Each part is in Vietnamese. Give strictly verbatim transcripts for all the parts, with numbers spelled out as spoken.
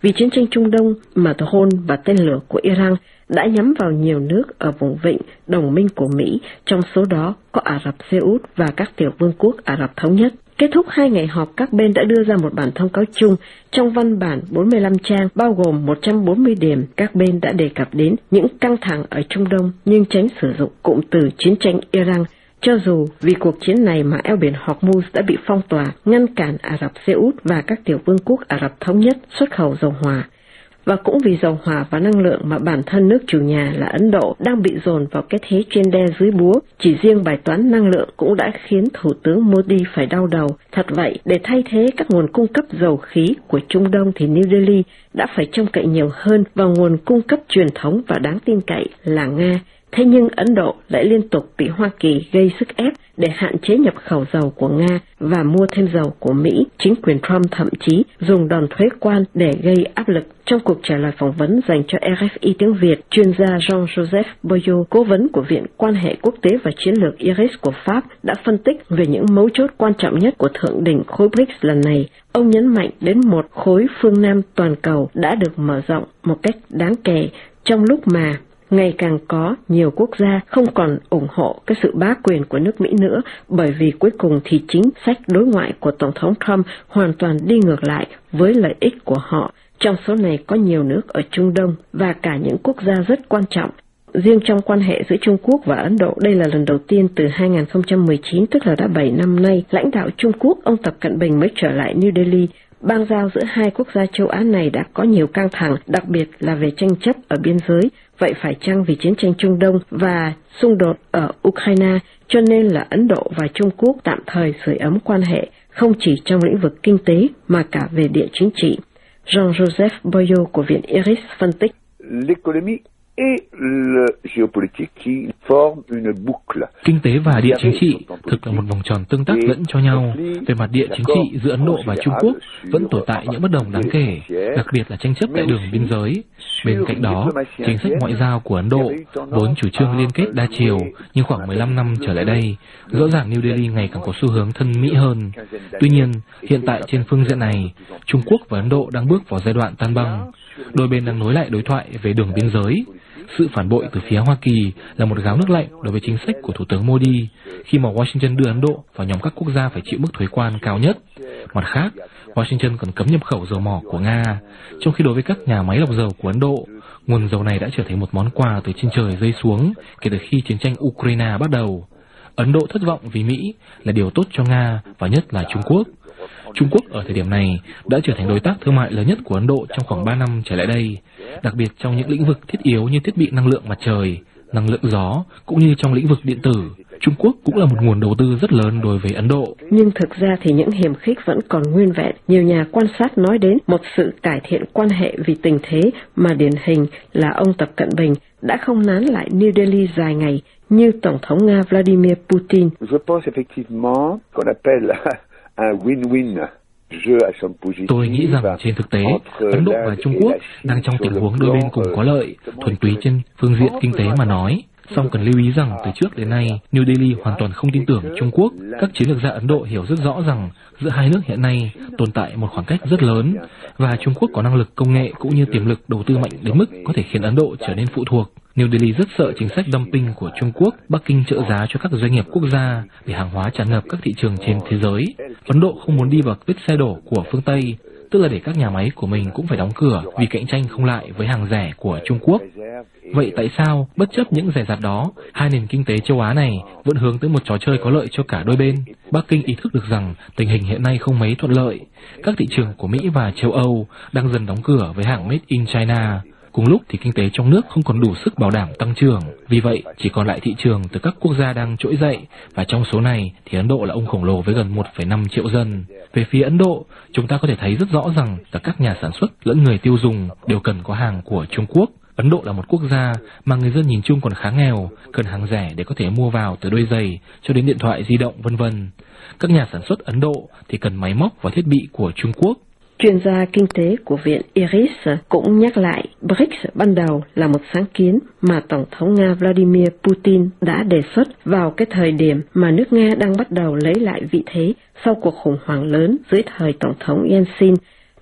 vì chiến tranh Trung Đông mà drone và tên lửa của Iran đã nhắm vào nhiều nước ở vùng vịnh đồng minh của Mỹ, trong số đó có Ả Rập Xê Út và các tiểu vương quốc Ả Rập Thống Nhất. Kết thúc hai ngày họp, các bên đã đưa ra một bản thông cáo chung. Trong văn bản bốn mươi lăm trang, bao gồm một trăm bốn mươi điểm, các bên đã đề cập đến những căng thẳng ở Trung Đông, nhưng tránh sử dụng cụm từ chiến tranh Iran. Cho dù vì cuộc chiến này mà eo biển Hormuz đã bị phong tỏa, ngăn cản Ả Rập Xê Út và các tiểu vương quốc Ả Rập Thống Nhất xuất khẩu dầu hỏa. Và cũng vì dầu hỏa và năng lượng mà bản thân nước chủ nhà là Ấn Độ đang bị dồn vào cái thế trên đe dưới búa. Chỉ riêng bài toán năng lượng cũng đã khiến Thủ tướng Modi phải đau đầu. Thật vậy, để thay thế các nguồn cung cấp dầu khí của Trung Đông thì New Delhi đã phải trông cậy nhiều hơn vào nguồn cung cấp truyền thống và đáng tin cậy là Nga. Thế nhưng Ấn Độ lại liên tục bị Hoa Kỳ gây sức ép để hạn chế nhập khẩu dầu của Nga và mua thêm dầu của Mỹ. Chính quyền Trump thậm chí dùng đòn thuế quan để gây áp lực. Trong cuộc trả lời phỏng vấn dành cho R F I tiếng Việt, chuyên gia Jean-Joseph Boyot, cố vấn của Viện Quan hệ Quốc tế và Chiến lược I R I S của Pháp, đã phân tích về những mấu chốt quan trọng nhất của thượng đỉnh khối bê rê i xê lần này. Ông nhấn mạnh đến một khối phương Nam toàn cầu đã được mở rộng một cách đáng kể trong lúc mà ngày càng có nhiều quốc gia không còn ủng hộ cái sự bá quyền của nước Mỹ nữa, bởi vì cuối cùng thì chính sách đối ngoại của Tổng thống Trump hoàn toàn đi ngược lại với lợi ích của họ. Trong số này có nhiều nước ở Trung Đông và cả những quốc gia rất quan trọng. Riêng trong quan hệ giữa Trung Quốc và Ấn Độ, đây là lần đầu tiên từ hai nghìn không trăm mười chín, tức là đã bảy năm nay, lãnh đạo Trung Quốc, ông Tập Cận Bình mới trở lại New Delhi. Bang giao giữa hai quốc gia châu Á này đã có nhiều căng thẳng, đặc biệt là về tranh chấp ở biên giới. Vậy phải chăng vì chiến tranh Trung Đông và xung đột ở Ukraine, cho nên là Ấn Độ và Trung Quốc tạm thời sưởi ấm quan hệ, không chỉ trong lĩnh vực kinh tế mà cả về địa chính trị? Jean-Joseph Boyot của Viện I R I S phân tích. Kinh tế và địa chính trị thực là một vòng tròn tương tác lẫn cho nhau. Về mặt địa chính trị, giữa Ấn Độ và Trung Quốc vẫn tồn tại những bất đồng đáng kể, đặc biệt là tranh chấp tại đường biên giới. Bên cạnh đó, chính sách ngoại giao của Ấn Độ vốn chủ trương liên kết đa chiều, nhưng khoảng mười lăm năm trở lại đây, rõ ràng New Delhi ngày càng có xu hướng thân Mỹ hơn. Tuy nhiên, hiện tại trên phương diện này, Trung Quốc và Ấn Độ đang bước vào giai đoạn tan băng. Đôi bên đang nối lại đối thoại về đường biên giới. Sự phản bội từ phía Hoa Kỳ là một gáo nước lạnh đối với chính sách của Thủ tướng Modi, khi mà Washington đưa Ấn Độ vào nhóm các quốc gia phải chịu mức thuế quan cao nhất. Mặt khác, Washington còn cấm nhập khẩu dầu mỏ của Nga, trong khi đối với các nhà máy lọc dầu của Ấn Độ, nguồn dầu này đã trở thành một món quà từ trên trời rơi xuống kể từ khi chiến tranh Ukraine bắt đầu. Ấn Độ thất vọng vì Mỹ là điều tốt cho Nga và nhất là Trung Quốc. Trung Quốc ở thời điểm này đã trở thành đối tác thương mại lớn nhất của Ấn Độ trong khoảng ba năm trở lại đây, đặc biệt trong những lĩnh vực thiết yếu như thiết bị năng lượng mặt trời, năng lượng gió, cũng như trong lĩnh vực điện tử. Trung Quốc cũng là một nguồn đầu tư rất lớn đối với Ấn Độ. Nhưng thực ra thì những hiềm khích vẫn còn nguyên vẹn. Nhiều nhà quan sát nói đến một sự cải thiện quan hệ vì tình thế mà điển hình là ông Tập Cận Bình đã không nán lại New Delhi dài ngày như Tổng thống Nga Vladimir Putin. Tôi nghĩ rằng trên thực tế, Ấn Độ và Trung Quốc đang trong tình huống đôi bên cùng có lợi, thuần túy trên phương diện kinh tế mà nói. Song cần lưu ý rằng từ trước đến nay, New Delhi hoàn toàn không tin tưởng Trung Quốc. Các chiến lược gia Ấn Độ hiểu rất rõ rằng giữa hai nước hiện nay tồn tại một khoảng cách rất lớn, và Trung Quốc có năng lực công nghệ cũng như tiềm lực đầu tư mạnh đến mức có thể khiến Ấn Độ trở nên phụ thuộc. New Delhi rất sợ chính sách dumping của Trung Quốc. Bắc Kinh trợ giá cho các doanh nghiệp quốc gia để hàng hóa tràn ngập các thị trường trên thế giới. Ấn Độ không muốn đi vào vết xe đổ của phương Tây, tức là để các nhà máy của mình cũng phải đóng cửa vì cạnh tranh không lại với hàng rẻ của Trung Quốc. Vậy tại sao, bất chấp những rẻ rạt đó, hai nền kinh tế châu Á này vẫn hướng tới một trò chơi có lợi cho cả đôi bên? Bắc Kinh ý thức được rằng tình hình hiện nay không mấy thuận lợi. Các thị trường của Mỹ và châu Âu đang dần đóng cửa với hàng Made in China. Cùng lúc thì kinh tế trong nước không còn đủ sức bảo đảm tăng trưởng. Vì vậy, chỉ còn lại thị trường từ các quốc gia đang trỗi dậy, và trong số này thì Ấn Độ là ông khổng lồ với gần một phẩy năm triệu dân. Về phía Ấn Độ, chúng ta có thể thấy rất rõ rằng cả các nhà sản xuất lẫn người tiêu dùng đều cần có hàng của Trung Quốc. Ấn Độ là một quốc gia mà người dân nhìn chung còn khá nghèo, cần hàng rẻ để có thể mua vào từ đôi giày cho đến điện thoại di động vân vân. Các nhà sản xuất Ấn Độ thì cần máy móc và thiết bị của Trung Quốc. Chuyên gia kinh tế của Viện I R I S cũng nhắc lại, bê rê i xê ban đầu là một sáng kiến mà Tổng thống Nga Vladimir Putin đã đề xuất vào cái thời điểm mà nước Nga đang bắt đầu lấy lại vị thế sau cuộc khủng hoảng lớn dưới thời Tổng thống Yeltsin.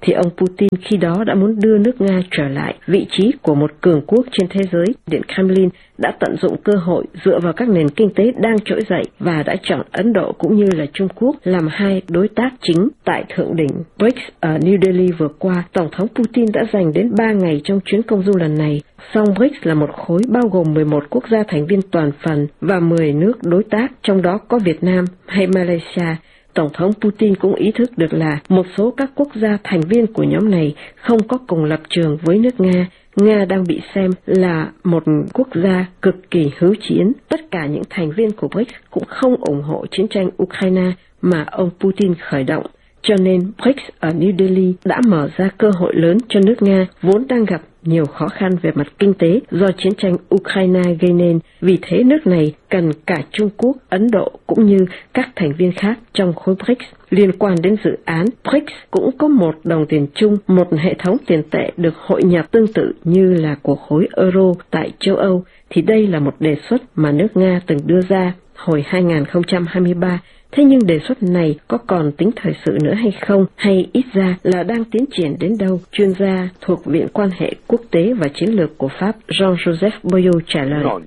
thì ông Putin khi đó đã muốn đưa nước Nga trở lại vị trí của một cường quốc trên thế giới. Điện Kremlin đã tận dụng cơ hội dựa vào các nền kinh tế đang trỗi dậy và đã chọn Ấn Độ cũng như là Trung Quốc làm hai đối tác chính tại thượng đỉnh bê rê i xê ở New Delhi vừa qua. Tổng thống Putin đã dành đến ba ngày trong chuyến công du lần này. Song bê rê i xê là một khối bao gồm mười một quốc gia thành viên toàn phần và mười nước đối tác, trong đó có Việt Nam hay Malaysia. Tổng thống Putin cũng ý thức được là một số các quốc gia thành viên của nhóm này không có cùng lập trường với nước Nga. Nga đang bị xem là một quốc gia cực kỳ hữu chiến. Tất cả những thành viên của bê rê i xê cũng không ủng hộ chiến tranh Ukraine mà ông Putin khởi động. Cho nên bê rê i xê ở New Delhi đã mở ra cơ hội lớn cho nước Nga vốn đang gặp nhiều khó khăn về mặt kinh tế do chiến tranh Ukraine gây nên. Vì thế nước này cần cả Trung Quốc, Ấn Độ cũng như các thành viên khác trong khối bê rê i xê. Liên quan đến dự án, bê rê i xê cũng có một đồng tiền chung, một hệ thống tiền tệ được hội nhập tương tự như là của khối Euro tại châu Âu, thì đây là một đề xuất mà nước Nga từng đưa ra hồi hai nghìn không trăm hai mươi ba. Thế nhưng đề xuất này có còn tính thời sự nữa hay không, hay ít ra là đang tiến triển đến đâu? Chuyên gia thuộc Viện Quan hệ Quốc tế và Chiến lược của Pháp Jean-Joseph Boyot trả lời. Không,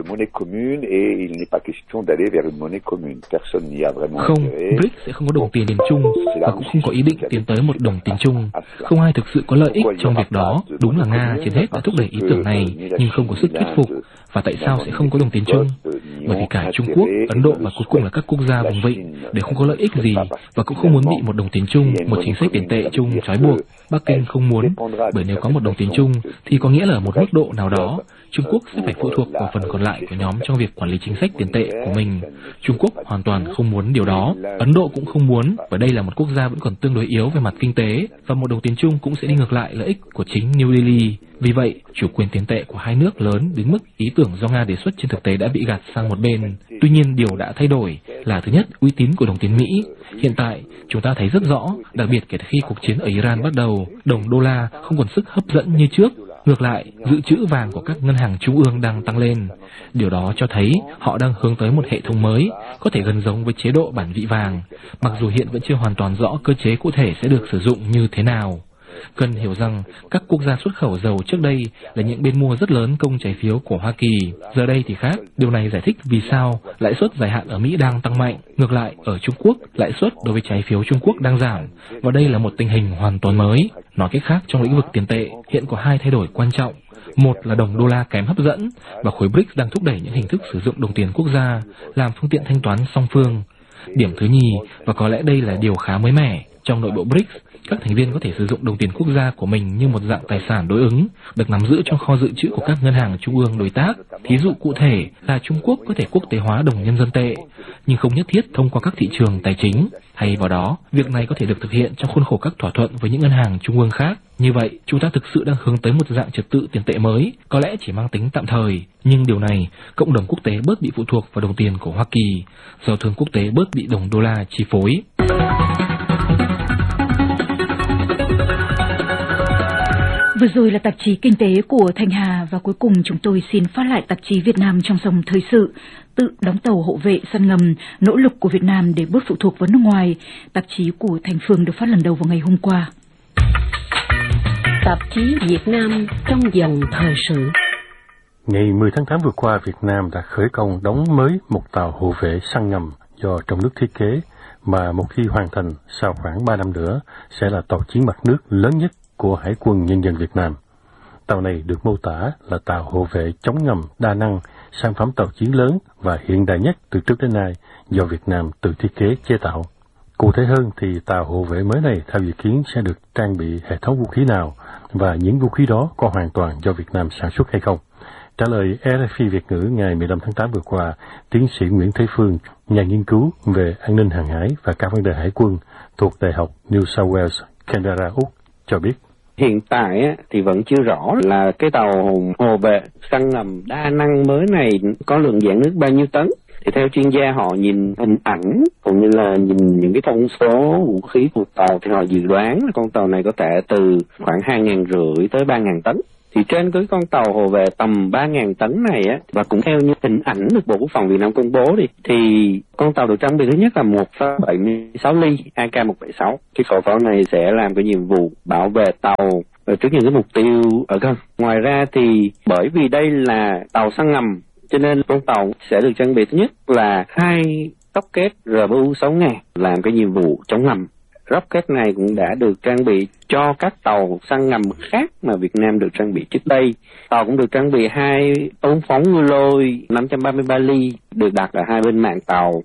bê rê i xê sẽ không có đồng tiền chung và cũng không có ý định tiến tới một đồng tiền chung. Không ai thực sự có lợi ích trong việc đó. Đúng là Nga trên hết đã thúc đẩy ý tưởng này nhưng không có sức thuyết phục. Và tại sao sẽ không có đồng tiền chung? Bởi vì cả Trung Quốc, Ấn Độ và cuối cùng là các quốc gia vùng vịnh đều không có lợi ích gì và cũng không muốn bị một đồng tiền chung, một chính sách tiền tệ chung trói buộc. Bắc Kinh không muốn, bởi nếu có một đồng tiền chung thì có nghĩa là ở một mức độ nào đó Trung Quốc sẽ phải phụ thuộc vào phần còn lại của nhóm trong việc quản lý chính sách tiền tệ của mình. Trung Quốc hoàn toàn không muốn điều đó. Ấn Độ cũng không muốn, bởi đây là một quốc gia vẫn còn tương đối yếu về mặt kinh tế và một đồng tiền chung cũng sẽ đi ngược lại lợi ích của chính New Delhi. Vì vậy, chủ quyền tiền tệ của hai nước lớn đến mức ý tưởng do Nga đề xuất trên thực tế đã bị gạt sang một bên. Tuy nhiên, điều đã thay đổi là thứ nhất, uy tín của đồng tiền Mỹ. Hiện tại, chúng ta thấy rất rõ, đặc biệt kể từ khi cuộc chiến ở Iran bắt đầu, đồng đô la không còn sức hấp dẫn như trước. Ngược lại, dự trữ vàng của các ngân hàng trung ương đang tăng lên. Điều đó cho thấy họ đang hướng tới một hệ thống mới, có thể gần giống với chế độ bản vị vàng, mặc dù hiện vẫn chưa hoàn toàn rõ cơ chế cụ thể sẽ được sử dụng như thế nào. Cần hiểu rằng các quốc gia xuất khẩu dầu trước đây là những bên mua rất lớn công trái phiếu của Hoa Kỳ. Giờ đây thì khác, điều này giải thích vì sao lãi suất dài hạn ở Mỹ đang tăng mạnh. Ngược lại, ở Trung Quốc, lãi suất đối với trái phiếu Trung Quốc đang giảm, và đây là một tình hình hoàn toàn mới. Nói cách khác, trong lĩnh vực tiền tệ, hiện có hai thay đổi quan trọng. Một là đồng đô la kém hấp dẫn, và khối bê rê i xê đang thúc đẩy những hình thức sử dụng đồng tiền quốc gia làm phương tiện thanh toán song phương. Điểm thứ nhì, và có lẽ đây là điều khá mới mẻ, trong nội bộ bê rê i xê, các thành viên có thể sử dụng đồng tiền quốc gia của mình như một dạng tài sản đối ứng, được nắm giữ trong kho dự trữ của các ngân hàng trung ương đối tác. Thí dụ cụ thể là Trung Quốc có thể quốc tế hóa đồng nhân dân tệ, nhưng không nhất thiết thông qua các thị trường tài chính. Hay vào đó, việc này có thể được thực hiện trong khuôn khổ các thỏa thuận với những ngân hàng trung ương khác. Như vậy, chúng ta thực sự đang hướng tới một dạng trật tự tiền tệ mới, có lẽ chỉ mang tính tạm thời. Nhưng điều này, cộng đồng quốc tế bớt bị phụ thuộc vào đồng tiền của Hoa Kỳ, giao thương quốc tế bớt bị đồng đô la chi phối. Vừa rồi là tạp chí Kinh tế của Thanh Hà, và cuối cùng chúng tôi xin phát lại tạp chí Việt Nam trong dòng thời sự, tự đóng tàu hộ vệ săn ngầm, nỗ lực của Việt Nam để bớt phụ thuộc vào nước ngoài. Tạp chí của Thành Phương được phát lần đầu vào ngày hôm qua. Tạp chí Việt Nam trong dòng thời sự. Ngày mười tháng tám vừa qua, Việt Nam đã khởi công đóng mới một tàu hộ vệ săn ngầm do trong nước thiết kế, mà một khi hoàn thành sau khoảng ba năm nữa sẽ là tàu chiến mặt nước lớn nhất của Hải quân Nhân dân Việt Nam. Tàu này được mô tả là tàu hộ vệ chống ngầm đa năng, sản phẩm tàu chiến lớn và hiện đại nhất từ trước đến nay do Việt Nam tự thiết kế chế tạo. Cụ thể hơn thì tàu hộ vệ mới này theo dự kiến sẽ được trang bị hệ thống vũ khí nào, và những vũ khí đó có hoàn toàn do Việt Nam sản xuất hay không? Trả lời rờ ép i Việt ngữ ngày mười lăm tháng tám vừa qua, tiến sĩ Nguyễn Thế Phương, nhà nghiên cứu về an ninh hàng hải và các vấn đề hải quân thuộc Đại học New South Wales, Canada, Úc, cho biết. Hiện tại á, thì vẫn chưa rõ là cái tàu hộ vệ săn ngầm đa năng mới này có lượng dạng nước bao nhiêu tấn. Thì theo chuyên gia, họ nhìn hình ảnh cũng như là nhìn những cái thông số vũ khí của tàu thì họ dự đoán là con tàu này có thể từ khoảng hai nghìn rưỡi tới ba nghìn tấn. Thì trên cái con tàu hộ vệ tầm ba nghìn tấn này á, và cũng theo như hình ảnh được Bộ Quốc phòng Việt Nam công bố đi, thì con tàu được trang bị thứ nhất là một phẩy bảy mươi sáu ly A K một bảy sáu. Cái khẩu pháo này sẽ làm cái nhiệm vụ bảo vệ tàu trước những cái mục tiêu ở gần. Ngoài ra thì bởi vì đây là tàu săn ngầm, cho nên con tàu sẽ được trang bị thứ nhất là hai rocket R B U sáu nghìn làm cái nhiệm vụ chống ngầm. Rocket này cũng đã được trang bị cho các tàu săn ngầm khác mà Việt Nam được trang bị trước đây. Tàu cũng được trang bị hai ống phóng ngư lôi năm trăm ba mươi ba ly được đặt ở hai bên mạn tàu,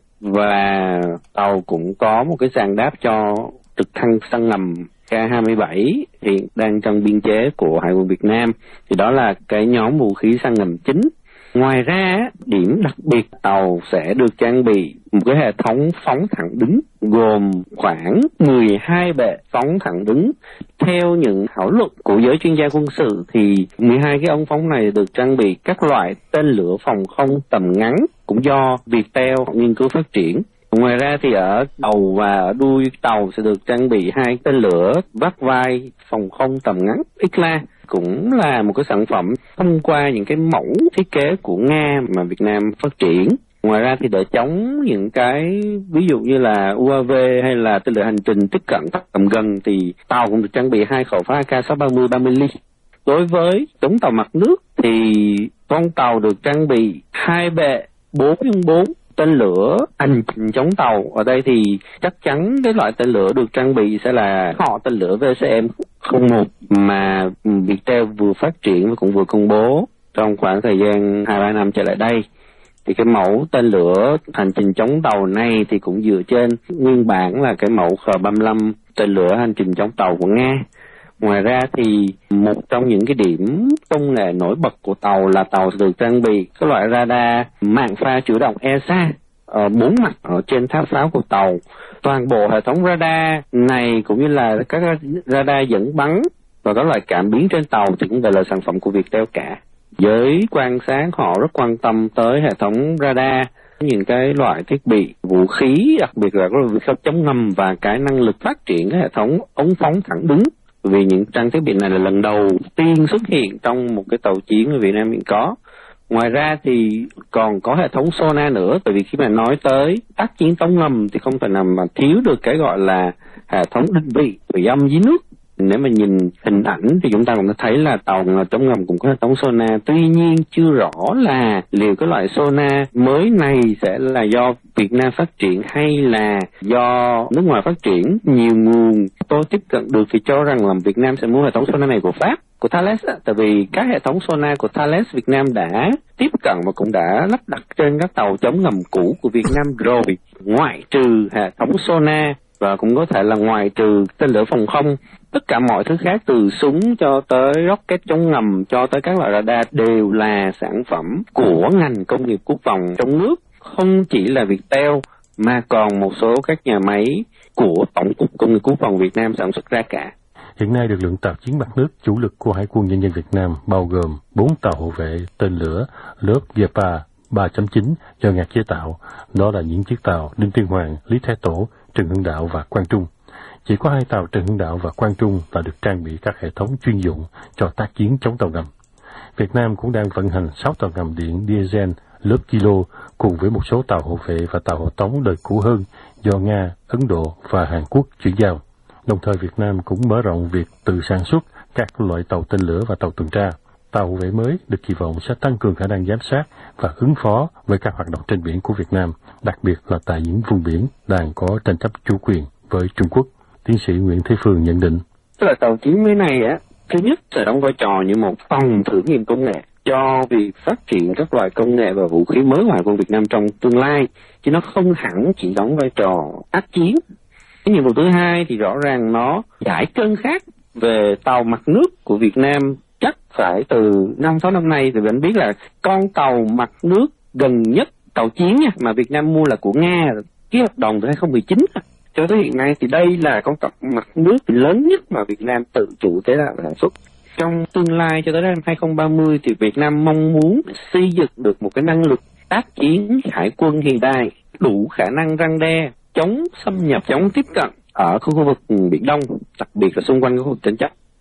và tàu cũng có một cái sàn đáp cho trực thăng săn ngầm K hai mươi bảy hiện đang trong biên chế của Hải quân Việt Nam. Thì đó là cái nhóm vũ khí săn ngầm chính. Ngoài ra, điểm đặc biệt tàu sẽ được trang bị một cái hệ thống phóng thẳng đứng gồm khoảng mười hai bệ phóng thẳng đứng. Theo những thảo luận của giới chuyên gia quân sự thì mười hai cái ống phóng này được trang bị các loại tên lửa phòng không tầm ngắn cũng do Viettel nghiên cứu phát triển. Ngoài ra thì ở đầu và ở đuôi tàu sẽ được trang bị hai tên lửa vác vai phòng không tầm ngắn X L A, cũng là một cái sản phẩm thông qua những cái mẫu thiết kế của Nga mà Việt Nam phát triển. Ngoài ra thì để chống những cái ví dụ như là U A V hay là tên lửa hành trình tiếp cận tầm gần thì tàu cũng được trang bị hai khẩu pháo A K sáu ba mươi ba mươi ly. Đối với chống tàu mặt nước thì con tàu được trang bị hai bệ bốn nhân bốn tên lửa hành trình chống tàu. Ở đây thì chắc chắn cái loại tên lửa được trang bị sẽ là họ tên lửa V C M không một mà Viettel vừa phát triển và cũng vừa công bố trong khoảng thời gian hai ba năm trở lại đây. Thì cái mẫu tên lửa hành trình chống tàu này thì cũng dựa trên nguyên bản là cái mẫu K ba mươi lăm tên lửa hành trình chống tàu của Nga. Ngoài ra thì một trong những cái điểm công nghệ nổi bật của tàu là tàu được trang bị các loại radar mạng pha chủ động E S A ở bốn mặt ở trên tháp pháo của tàu. Toàn bộ hệ thống radar này cũng như là các radar dẫn bắn và các loại cảm biến trên tàu thì cũng đều là sản phẩm của Viettel cả. Giới quan sát họ rất quan tâm tới hệ thống radar, những cái loại thiết bị vũ khí, đặc biệt là các vũ khí chống ngầm và cái năng lực phát triển cái hệ thống ống phóng thẳng đứng. Vì những trang thiết bị này là lần đầu tiên xuất hiện trong một cái tàu chiến ở Việt Nam hiện có. Ngoài ra thì còn có hệ thống sonar nữa, tại vì khi mà nói tới tác chiến chống ngầm thì không thể nào mà thiếu được cái gọi là hệ thống định vị thủy âm dưới nước. Nếu mà nhìn hình ảnh thì chúng ta cũng đã thấy là tàu chống ngầm cũng có hệ thống sonar. Tuy nhiên chưa rõ là liệu cái loại sonar mới này sẽ là do Việt Nam phát triển hay là do nước ngoài phát triển. Nhiều nguồn tôi tiếp cận được thì cho rằng là Việt Nam sẽ mua hệ thống sonar này của Pháp, của Thales. Tại vì các hệ thống sonar của Thales Việt Nam đã tiếp cận và cũng đã lắp đặt trên các tàu chống ngầm cũ của Việt Nam rồi. Ngoại trừ hệ thống sonar và cũng có thể là ngoài trừ tên lửa phòng không, tất cả mọi thứ khác từ súng cho tới rocket chống ngầm cho tới các loại radar đều là sản phẩm của ngành công nghiệp quốc phòng trong nước, không chỉ là Viettel mà còn một số các nhà máy của Tổng cục Công nghiệp Quốc phòng Việt Nam sản xuất ra cả. Hiện nay, lực lượng tàu chiến mặt nước chủ lực của Hải quân Nhân dân Việt Nam bao gồm bốn tàu hộ vệ tên lửa lớp Gepa ba chấm chín do Nga chế tạo, đó là những chiếc tàu Đinh Tiên Hoàng, Lý Thái Tổ, Trần Hưng Đạo và Quang Trung. Chỉ có hai tàu Trần Hưng Đạo và Quang Trung là được trang bị các hệ thống chuyên dụng cho tác chiến chống tàu ngầm. Việt Nam cũng đang vận hành sáu tàu ngầm điện diesel lớp Kilo cùng với một số tàu hộ vệ và tàu hộ tống đời cũ hơn do Nga, Ấn Độ và Hàn Quốc chuyển giao. Đồng thời Việt Nam cũng mở rộng việc tự sản xuất các loại tàu tên lửa và tàu tuần tra. Tàu hộ vệ mới được kỳ vọng sẽ tăng cường khả năng giám sát và ứng phó với các hoạt động trên biển của Việt Nam, đặc biệt là tại những vùng biển đang có tranh chấp chủ quyền với Trung Quốc. Tiến sĩ Nguyễn Thế Phương nhận định. Tức là tàu chiến mới này á, thứ nhất sẽ đóng vai trò như một phòng thử nghiệm công nghệ cho việc phát triển các loại công nghệ và vũ khí mới của Hải quân Việt Nam trong tương lai, chứ nó không hẳn chỉ đóng vai trò tác chiến. Cái nhiệm vụ thứ hai thì rõ ràng nó giải cơn khát về tàu mặt nước của Việt Nam chắc phải từ năm sáu năm nay. Thì mình biết là con tàu mặt nước gần nhất tàu chiến nha, mà Việt Nam mua là của Nga, ký hợp đồng từ hai không một chín. Cho tới hiện nay thì đây là con tàu mặt nước lớn nhất mà Việt Nam tự chủ chế tạo sản xuất. Trong tương lai cho tới năm hai không ba mươi thì Việt Nam mong muốn xây dựng được một cái năng lực tác chiến hải quân hiện đại đủ khả năng răn đe, chống xâm nhập, chống tiếp cận ở khu vực Biển Đông, đặc biệt là xung quanh khu vực tranh chấp.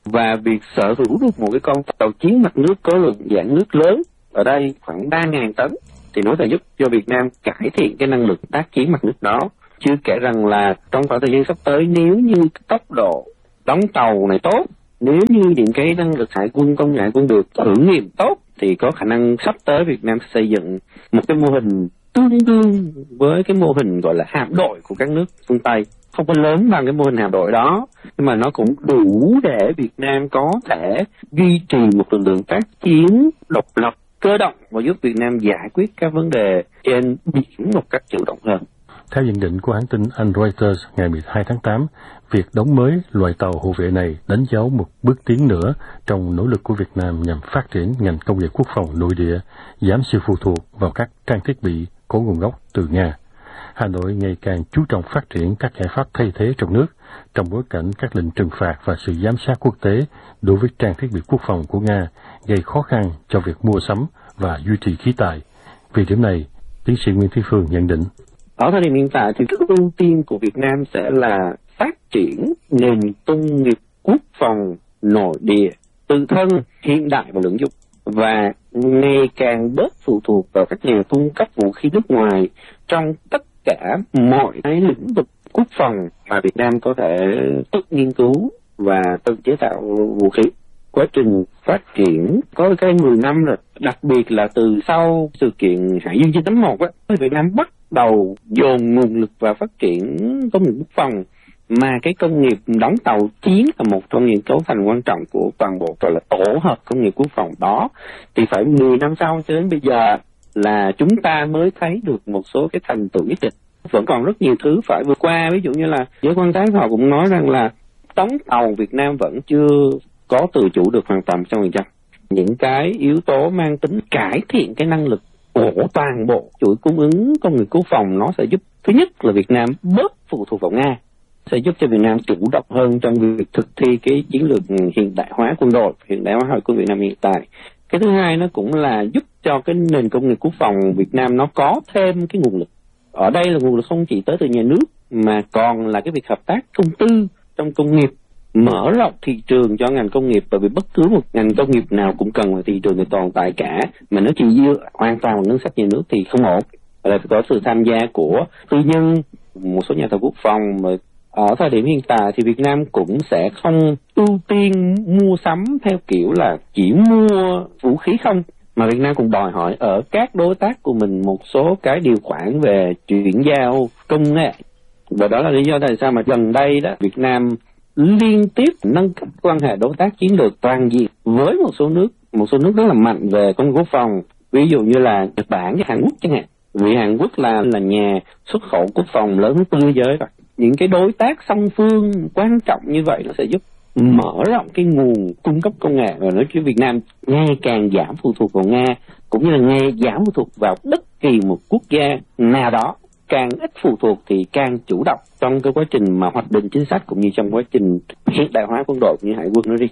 Và việc sở hữu được một cái con tàu chiến mặt nước có lượng dạng nước lớn, ở đây khoảng ba nghìn tấn, thì nó sẽ giúp cho Việt Nam cải thiện cái năng lực tác chiến mặt nước đó. Chưa kể rằng là trong khoảng thời gian sắp tới, nếu như tốc độ đóng tàu này tốt, nếu như những cái năng lực hải quân, công nghệ hải quân được thử nghiệm tốt, thì có khả năng sắp tới Việt Nam xây dựng một cái mô hình tương đương với cái mô hình gọi là hạm đội của các nước phương Tây. Không có lớn bằng cái mô hình hạm đội đó, nhưng mà nó cũng đủ để Việt Nam có thể duy trì một lực lượng tác chiến độc lập, cơ động và giúp Việt Nam giải quyết các vấn đề trên biển một cách chủ động hơn. Theo nhận định của hãng tin Anh Reuters ngày mười hai tháng tám, việc đóng mới loại tàu hộ vệ này đánh dấu một bước tiến nữa trong nỗ lực của Việt Nam nhằm phát triển ngành công nghiệp quốc phòng nội địa, giảm sự phụ thuộc vào các trang thiết bị có nguồn gốc từ Nga. Hà Nội ngày càng chú trọng phát triển các giải pháp thay thế trong nước, trong bối cảnh các lệnh trừng phạt và sự giám sát quốc tế đối với trang thiết bị quốc phòng của Nga gây khó khăn cho việc mua sắm và duy trì khí tài. Vì điểm này, tiến sĩ Nguyễn Thúy Phương nhận định. Ở thời điểm hiện tại thì ưu tiên của Việt Nam sẽ là phát triển nền công nghiệp quốc phòng nội địa tự thân, hiện đại và lưỡng dụng, và ngày càng bớt phụ thuộc vào các nhà cung cấp vũ khí nước ngoài trong tất cả mọi cái lĩnh vực quốc phòng mà Việt Nam có thể tự nghiên cứu và tự chế tạo vũ khí. Quá trình phát triển có cái mười năm rồi, đặc biệt là từ sau sự kiện Hải Dương chín tám một á, Việt Nam bắt đầu dồn nguồn lực vào phát triển công nghiệp quốc phòng, mà cái công nghiệp đóng tàu chiến là một trong những cấu thành quan trọng của toàn bộ gọi là tổ hợp công nghiệp quốc phòng đó. Thì phải mười năm sau cho đến bây giờ là chúng ta mới thấy được một số cái thành tựu nhất định. Vẫn còn rất nhiều thứ phải vượt qua, ví dụ như là giới quan sát họ cũng nói rằng là đóng tàu Việt Nam vẫn chưa có tự chủ được hoàn toàn một trăm phần trăm. Những cái yếu tố mang tính cải thiện cái năng lực của toàn bộ chuỗi cung ứng công nghiệp quốc phòng nó sẽ giúp, thứ nhất là Việt Nam bớt phụ thuộc vào Nga, sẽ giúp cho Việt Nam chủ động hơn trong việc thực thi cái chiến lược hiện đại hóa quân đội, hiện đại hóa hải quân Việt Nam hiện tại. Cái thứ hai nó cũng là giúp cho cái nền công nghiệp quốc phòng Việt Nam nó có thêm cái nguồn lực. Ở đây là nguồn lực không chỉ tới từ nhà nước mà còn là cái việc hợp tác công tư trong công nghiệp, mở rộng thị trường cho ngành công nghiệp, bởi vì bất cứ một ngành công nghiệp nào cũng cần một thị trường để tồn tại cả, mà nếu chỉ dựa hoàn toàn vào ngân sách nhà nước thì không ổn. Là phải có sự tham gia của tư nhân, một số nhà thầu quốc phòng. Mà ở thời điểm hiện tại thì Việt Nam cũng sẽ không ưu tiên mua sắm theo kiểu là chỉ mua vũ khí không, mà Việt Nam cũng đòi hỏi ở các đối tác của mình một số cái điều khoản về chuyển giao công nghệ. Và đó là lý do tại sao mà gần đây đó Việt Nam liên tiếp nâng cấp quan hệ đối tác chiến lược toàn diện với một số nước, một số nước rất là mạnh về công nghiệp quốc phòng, ví dụ như là Nhật Bản và Hàn Quốc chẳng hạn. Vì Hàn Quốc là là nhà xuất khẩu quốc phòng lớn thứ tư thế giới rồi. Những cái đối tác song phương quan trọng như vậy nó sẽ giúp mở rộng cái nguồn cung cấp công nghệ, và nói chứ Việt Nam ngày càng giảm phụ thuộc vào Nga, cũng như là ngày giảm phụ thuộc vào bất kỳ một quốc gia nào đó. Càng ít phụ thuộc thì càng chủ động trong cái quá trình mà hoạch định chính sách cũng như trong quá trình hiện đại hóa quân đội cũng như hải quân nói riêng.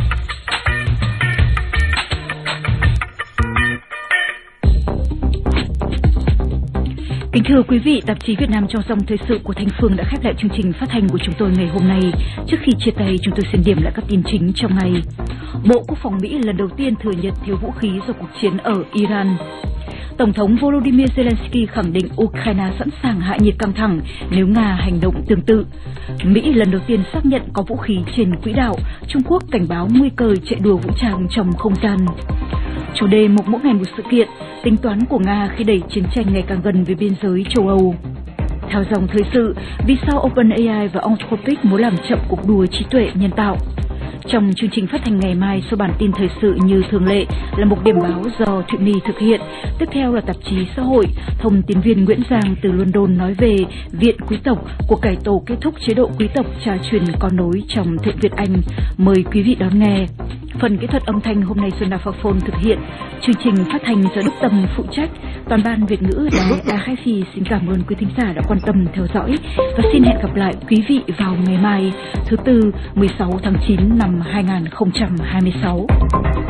Kính thưa quý vị, tạp chí Việt Nam trong dòng thời sự của Thanh Phương đã khép lại chương trình phát thanh của chúng tôi ngày hôm nay. Trước khi chia tay, chúng tôi xin điểm lại các tin chính trong ngày. Bộ Quốc phòng Mỹ lần đầu tiên thừa nhận thiếu vũ khí do cuộc chiến ở Iran. Tổng thống Volodymyr Zelensky khẳng định Ukraine sẵn sàng hạ nhiệt căng thẳng nếu Nga hành động tương tự. Mỹ lần đầu tiên xác nhận có vũ khí trên quỹ đạo. Trung Quốc cảnh báo nguy cơ chạy đua vũ trang trong không gian. Chủ đề một mỗi ngày một sự kiện, tính toán của Nga khi đẩy chiến tranh ngày càng gần với biên giới châu Âu. Theo dòng thời sự, vì sao OpenAI và Anthropic muốn làm chậm cuộc đua trí tuệ nhân tạo? Trong chương trình phát thanh ngày mai, số bản tin thời sự như thường lệ là một điểm báo do Thụy My thực hiện. Tiếp theo là tạp chí xã hội. Thông tín viên Nguyễn Giang từ London nói về Viện Quý tộc của cải tổ kết thúc chế độ quý tộc trà truyền con nối trong Thượng Việt Anh. Mời quý vị đón nghe. Phần kỹ thuật âm thanh hôm nay Xuân Đà Phạc Phôn thực hiện. Chương trình phát thanh do Đức Tâm phụ trách. Toàn ban Việt ngữ Đài Đa Khai Phi xin cảm ơn quý thính giả đã quan tâm theo dõi và xin hẹn gặp lại quý vị vào ngày mai thứ tư mười sáu tháng chín năm hai nghìn không trăm hai mươi sáu.